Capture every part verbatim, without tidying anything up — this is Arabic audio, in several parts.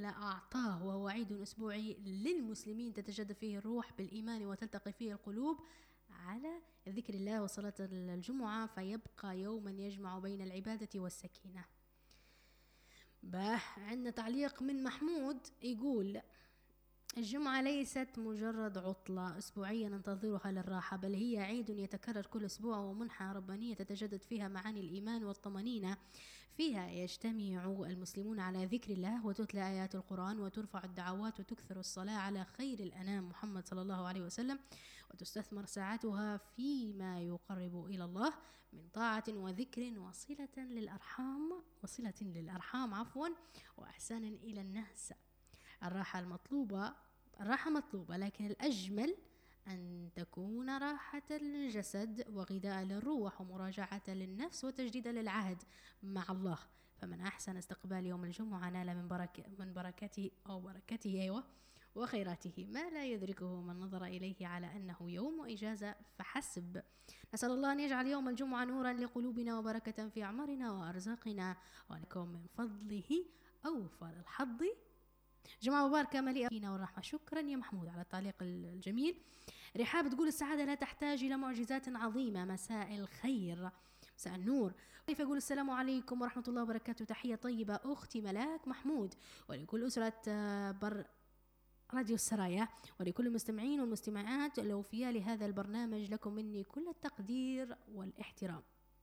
وتعالى أعطاه، وهو عيد أسبوعي للمسلمين تتجدد فيه الروح بالإيمان وتلتقي فيه القلوب على ذكر الله وصلاة الجمعة، فيبقى يوما يجمع بين العبادة والسكينة. باه عندنا تعليق من محمود يقول: الجمعة ليست مجرد عطلة أسبوعية ننتظرها للراحة، بل هي عيد يتكرر كل أسبوع ومنحة ربانية تتجدد فيها معاني الإيمان والطمأنينة. فيها يجتمع المسلمون على ذكر الله وتتلى آيات القرآن وترفع الدعوات وتكثر الصلاة على خير الأنام محمد صلى الله عليه وسلم، وتستثمر ساعتها فيما يقرب إلى الله من طاعة وذكر وصلة للأرحام وصلة للأرحام عفوا وإحسان إلى الناس. الراحة المطلوبة الراحة مطلوبة، لكن الأجمل أن تكون راحة للجسد وغذاء للروح ومراجعة للنفس وتجديد للعهد مع الله. فمن أحسن استقبال يوم الجمعة نال من بركة من بركته أو بركته أيوة وخيراته ما لا يدركه من نظر إليه على أنه يوم إجازة فحسب. نسأل الله أن يجعل يوم الجمعة نورا لقلوبنا وبركة في أعمارنا وأرزاقنا، ونكون من فضله أوفر الحظ. جمعة مباركة مليئة فينا والرحمة. شكرا يا محمود على التعليق الجميل. رحاب تقول: السعادة لا تحتاج إلى معجزات عظيمة. مساء الخير، مساء النور. كيف يقول: السلام عليكم ورحمة الله وبركاته، تحية طيبة أختي ملاك محمود ولكل أسرة بر راديو السرايا ولكل المستمعين والمستمعات الأوفياء لهذا البرنامج، لكم مني كل التقدير والاحترام.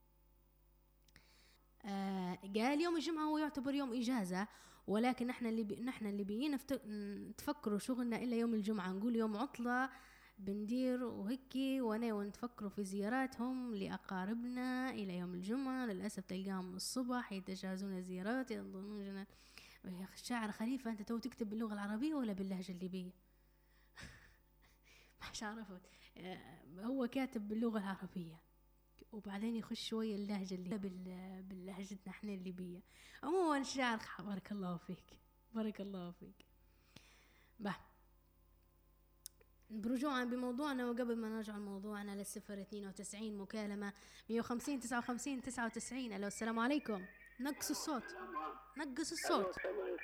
آه قال يوم الجمعة هو يعتبر يوم إجازة، ولكن نحن اللي بي نحن اللي بينا نتفكروا شغلنا إلا يوم الجمعة، نقول يوم عطلة بندير وهيك وانا ونتفكروا في زياراتهم لأقاربنا إلى يوم الجمعة. للأسف تلقاهم الصبح يتجهزون زيارات يظنون. يا أخي الشاعر خليفة، أنت تو تكتب باللغة العربية ولا باللهجة الليبية؟ مش عرفت. هو كاتب باللغة العربية وبعدين يخش شوية اللهجة اللي باللهجتنا احنا الليبية. عموما الشاعر بارك الله فيك بارك الله فيك. bah برجوعا بموضوعنا، وقبل ما نرجع لموضوعنا للصفر اثنين وتسعين مكالمة مية وخمسين تسعة وخمسين تسعة وتسعين. ألو السلام عليكم. نقص الصوت نقص الصوت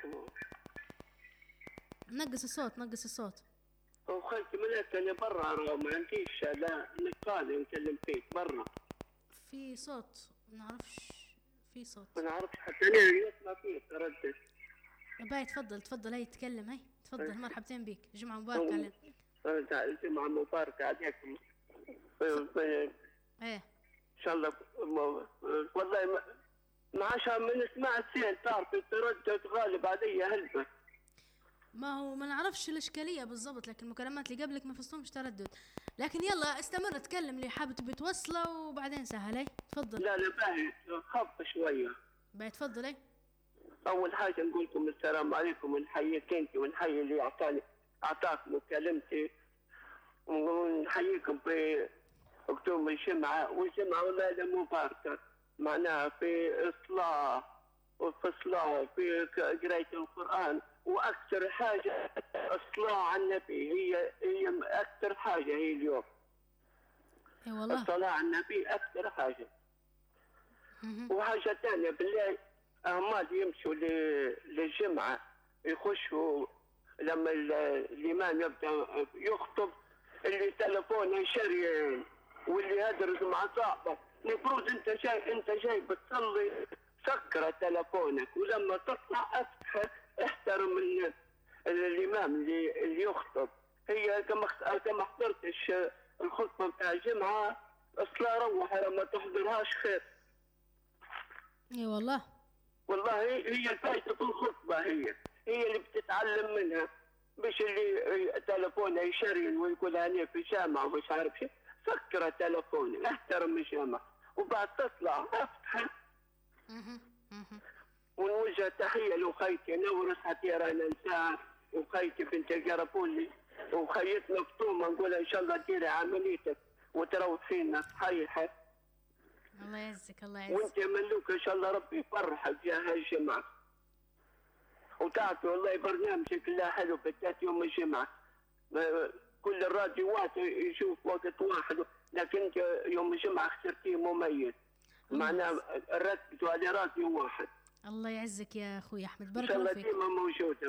نقص الصوت نقص الصوت. وخلت ملك أنا برا ما عنديش لا نقال نكلم فيك برا في صوت ما نعرفش في صوت ما نعرفش حتى أنا يطلع فيه تردد. باي تفضل تفضل هاي تكلم هاي تفضل. مرحبتين بك، جمعة مباركة عليك. جمعة مباركة عليكم. ايه إن شاء الله. والله ما ما عشان من اسمع السين صار في تردد غالب علي هلبة. ما هو ما نعرفش الإشكالية بالضبط، لكن المكالمات اللي قبلك ما فصلهمش تردد. لكن يلا استمر تكلم اللي حابب بتوصله وبعدين سهل. تفضل. لا لا باهي خف شوية. باهي تفضل. ايه أول حاجة نقول لكم السلام عليكم ونحييك أنت ونحيي اللي أعطاني أعطاك مكالمتي، ونحييكم في أكتوبر الجمعة. والجمعة والله مباركة معناها في إصلاح وفي صلاة في قراية القرآن، وأكثر حاجة الصلاة على النبي هي هي أكثر حاجة هي اليوم. اي والله الصلاة على النبي أكثر حاجة. وحاجة ثانية بالله أعمال يمشوا للجمعة يخشوا لما الإمام يبدأ يخطب اللي تلفونه شريان واللي يدرس مع صاحبه، المفروض أنت جاي أنت جاي بتصلي سكر تلفونك، ولما تطلع افتح احترم الامام اللي, اللي يخطب. هي كما كما حضرتش الخطبه بتاع الجمعه اصلا روح لما تحضرهاش خير. اي والله والله هي الفايده في الخطبه، هي هي اللي بتتعلم منها، مش اللي تلفونه يشرين ويقول انا في جامعه ومش عارف شيء. سكر تلفونك احترم الجامعه وبعد تطلع افتح. ونوجه تحيه لخيتي نورس حتى رانا نساء وخيتي بنت القربولي وخيتنا فطومه، نقول ان شاء الله ديري عمليتك وتروحينا صحيحه. الله يعزك الله يعزك. وانت ملوك ان شاء الله ربي يفرحك يا هالجمعه. وتعرفي والله برنامجك كله حلو بالذات يوم الجمعه، كل الراديوات يشوف وقت واحد، لكن يوم الجمعه خسرتيه مميز معناه ركزوا على راديو واحد. الله يعزك يا اخوي احمد، بارك الله الله فيك. فيك. ديما موجوده.